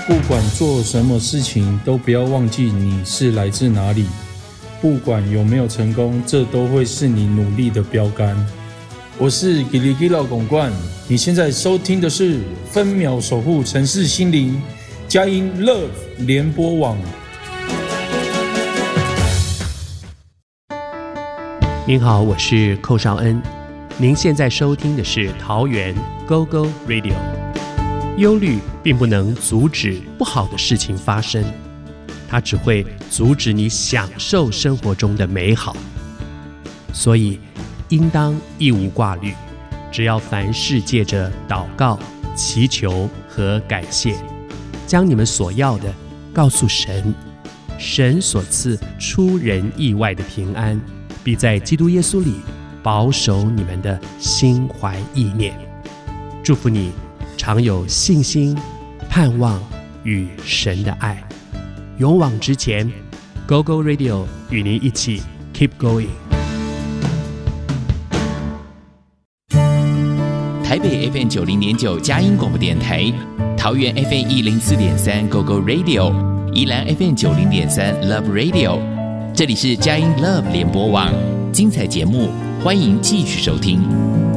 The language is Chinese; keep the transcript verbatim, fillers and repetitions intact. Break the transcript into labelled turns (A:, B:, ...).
A: 不管做什么事情，都不要忘记你是来自哪里。不管有没有成功，这都会是你努力的标杆。我是吉里吉老拱冠，你现在收听的是分秒守护城市心灵佳音 Love 联播网。
B: 您好，我是寇绍恩。您现在收听的是桃园 Go Go Radio。忧虑并不能阻止不好的事情发生，它只会阻止你享受生活中的美好。所以，应当一无挂虑，只要凡事借着祷告、祈求和感谢，将你们所要的告诉神，神所赐出人意外的平安，必在基督耶稣里保守你们的心怀意念。祝福你常有信心、盼望与神的爱，勇往直前。 Go Go Radio 与您一起 Keep Going。
C: 台北 F M 九零点九佳音广播电台，桃园 F M 一零四点三 Go Go Radio， 宜兰 F M 九零点三 Love Radio。 这里是佳音 Love 联播网，精彩节目欢迎继续收听。